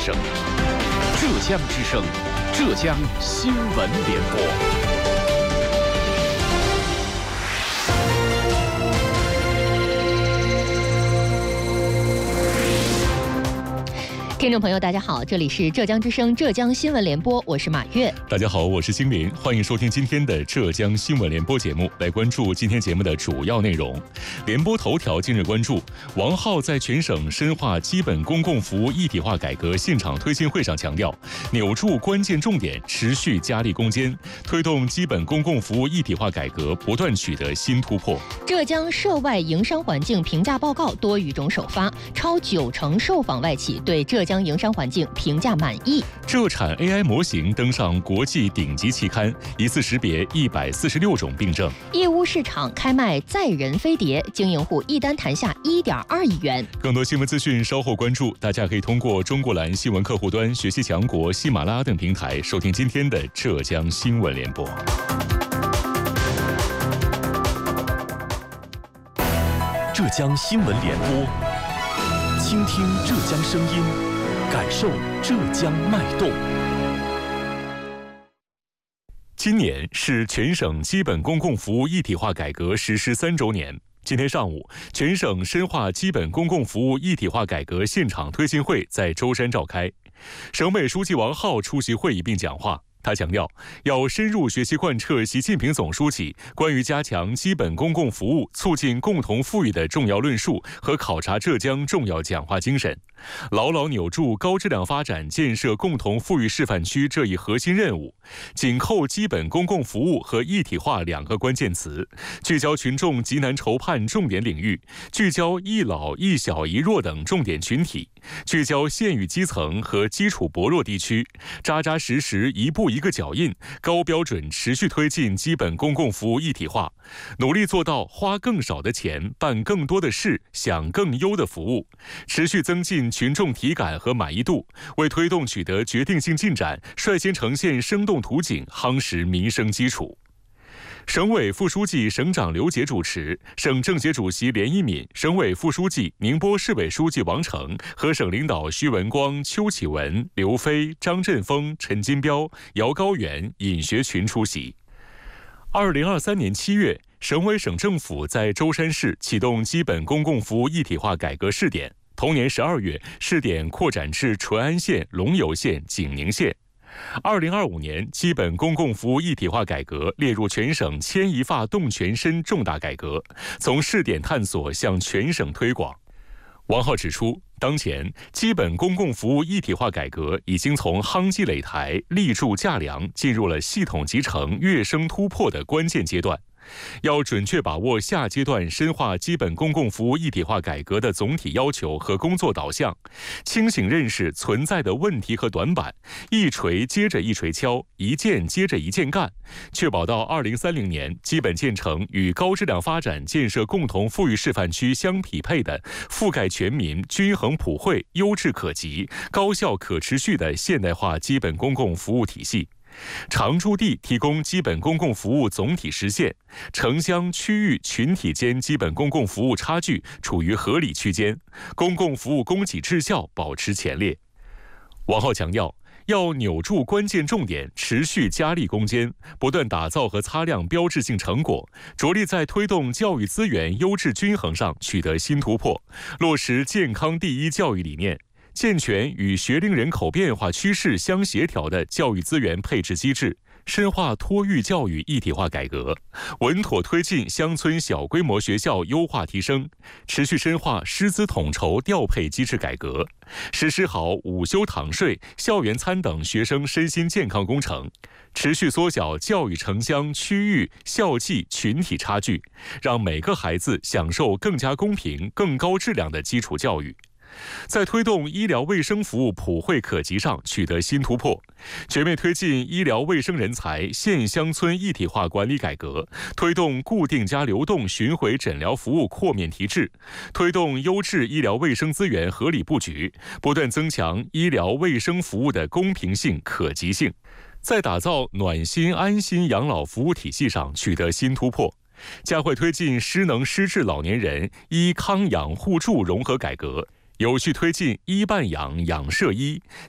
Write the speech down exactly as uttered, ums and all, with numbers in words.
声，浙江之声，浙江新闻联播。 听众朋友，大家好，这里是浙江之声浙江新闻联播，我是马跃。 大家好，我是星林，欢迎收听今天的浙江新闻联播节目。来关注今天节目的主要内容。联播头条今日关注，王浩在全省深化基本公共服务一体化改革现场推进会上强调，扭住关键重点，持续加力攻坚，推动基本公共服务一体化改革不断取得新突破。 浙江涉外营商环境评价报告多语种首发，超九成受访外企对浙江营商环境评价满意。 浙产 A I 模型登上国际顶级期刊，一次识别一百四十六种病症。 义乌市场开卖载人飞碟，经营户一单谈下一点二亿元。 更多新闻资讯稍后关注，大家可以通过中国蓝新闻客户端、学习强国、喜马拉雅等平台收听今天的浙江新闻联播。 浙江新闻联播，倾听浙江声音，感受浙江脉动。 今年是全省基本公共服务一体化改革实施三周年。今天上午，全省深化基本公共服务一体化改革现场推进会在舟山召开，省委书记王浩出席会议并讲话。他强调，要深入学习贯彻习近平总书记关于加强基本公共服务、促进共同富裕的重要论述和考察浙江重要讲话精神，牢牢扭住高质量发展建设共同富裕示范区这一核心任务，紧扣基本公共服务和一体化两个关键词，聚焦群众急难愁盼重点领域，聚焦一老一小一弱等重点群体，聚焦县域基层和基础薄弱地区，扎扎实实一步一个脚印，高标准持续推进基本公共服务一体化，努力做到花更少的钱，办更多的事，享更优的服务，持续增进群众体感和满意度，为推动取得决定性进展，率先呈现生动图景，夯实民生基础。省委副书记、省长刘杰主持，省政协主席连一敏、省委副书记、宁波市委书记王成和省领导徐文光、邱启文、刘飞、张振峰、陈金彪、姚高远、尹学群出席。二零二三年七月，省委省政府在舟山市启动基本公共服务一体化改革试点，同年十二月，试点扩展至淳安县、龙游县、景宁县。二零二五年，基本公共服务一体化改革列入全省牵一发动全身重大改革，从试点探索向全省推广。王浩指出，当前基本公共服务一体化改革已经从夯基垒台、立柱架梁，进入了系统集成、跃升突破的关键阶段。要准确把握下阶段深化基本公共服务一体化改革的总体要求和工作导向，清醒认识存在的问题和短板，一锤接着一锤敲，一件接着一件干，确保到二零三零年基本建成与高质量发展建设共同富裕示范区相匹配的覆盖全民、均衡普惠、优质可及、高效可持续的现代化基本公共服务体系。常驻地提供基本公共服务总体实现，城乡区域群体间基本公共服务差距处于合理区间，公共服务供给质效保持前列。王浩强调，要扭住关键重点，持续加力攻坚，不断打造和擦亮标志性成果，着力在推动教育资源优质均衡上取得新突破，落实健康第一教育理念，健全与学龄人口变化趋势相协调的教育资源配置机制，深化托育教育一体化改革，稳妥推进乡村小规模学校优化提升，持续深化师资统筹调配机制改革，实施好午休躺睡、校园餐等学生身心健康工程，持续缩小教育城乡区域校际群体差距，让每个孩子享受更加公平、更高质量的基础教育。在推动医疗卫生服务普惠可及上取得新突破，全面推进医疗卫生人才县乡村一体化管理改革，推动固定加流动巡回诊疗服务扩面提质，推动优质医疗卫生资源合理布局，不断增强医疗卫生服务的公平性、可及性，在打造暖心安心养老服务体系上取得新突破。加快推进失能失智老年人医康养互助融合改革，有序推进医伴养养社医，